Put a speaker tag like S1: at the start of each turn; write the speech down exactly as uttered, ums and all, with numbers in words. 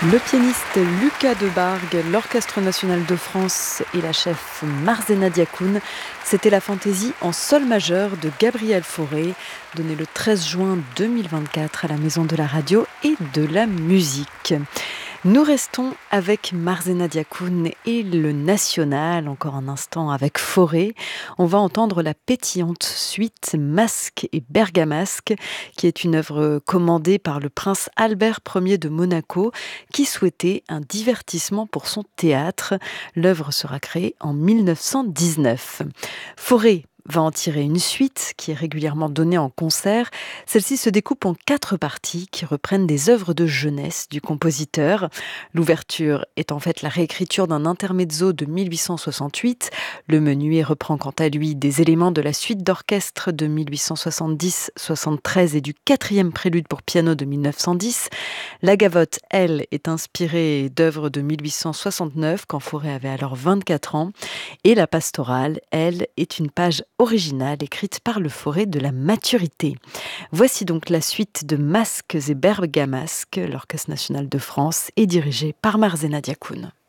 S1: Le pianiste Lucas Debargue, l'Orchestre national de France et la chef Marzena Diacoune, c'était la fantaisie en sol majeur de Gabriel Fauré, donnée le treize juin deux mille vingt-quatre à la Maison de la Radio et de la Musique. Nous restons avec Marzena Diacoune et le National, encore un instant avec Fauré. On va entendre la pétillante suite Masque et Bergamasque, qui est une œuvre commandée par le prince Albert Ier de Monaco, qui souhaitait un divertissement pour son théâtre. L'œuvre sera créée en mille neuf cent dix-neuf. Fauré va en tirer une suite qui est régulièrement donnée en concert. Celle-ci se découpe en quatre parties qui reprennent des œuvres de jeunesse du compositeur. L'ouverture est en fait la réécriture d'un intermezzo de mille huit cent soixante-huit. Le menuet reprend quant à lui des éléments de la suite d'orchestre de mille huit cent soixante-dix soixante-treize et du quatrième prélude pour piano de mille neuf cent dix. La gavotte, elle, est inspirée d'œuvres de mille huit cent soixante-neuf, quand Fauré avait alors vingt-quatre ans. Et la pastorale, elle, est une page originale écrite par le Fauré de la maturité. Voici donc la suite de Masques et Bergamasques. L'Orchestre national de France est dirigé par Marzena Diacoune.